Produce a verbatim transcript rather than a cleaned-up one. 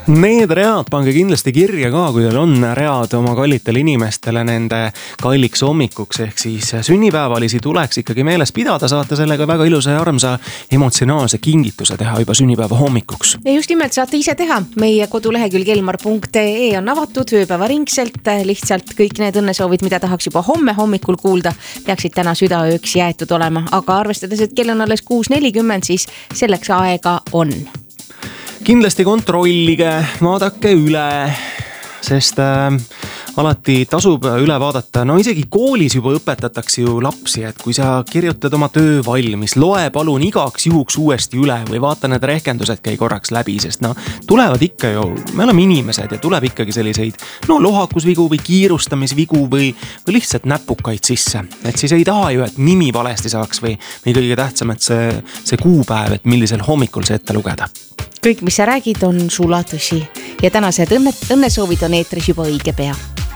Need read pange kindlasti kirja ka, kui teil on read oma kallitele inimestele nende kalliks hommikuks, ehk siis sünnipäevalisi tuleks ikkagi meeles pidada, saate sellega väga ilusa ja armsa emotsionaalse kingituse teha juba sünnipäeva hommikuks. Ja just nimelt saate ise teha. Meie kodulehekülg elmar punkt ee on avatud ööpäeva ringselt, lihtsalt kõik need õnnesoovid, mida tahaks juba homme hommikul kuulda, peaksid täna südaööks jäetud olema, aga arvestades, et kell on alles kuus nelikümmend, siis selleks aega on. Kindlasti kontrollige, vaadake üle, sest äh, alati tasub üle vaadata, no isegi koolis juba õpetatakse ju lapsi, et kui sa kirjutad oma töö valmis, loe palun igaks juhuks uuesti üle või vaata need rehkendused käi korraks läbi, sest no tulevad ikka ju, me oleme inimesed ja tuleb ikkagi selliseid no lohakusvigu või kiirustamisvigu või, või lihtsalt näpukaid sisse, et siis ei taha ju, et nimi valesti saaks või, või kõige tähtsam, et see, see kuupäev, et millisel hommikul see ette lugeda. Kõik, mis sa räägid, on sula tõsi ja tänased õnne, õnnesoovid on eetris juba õige pea.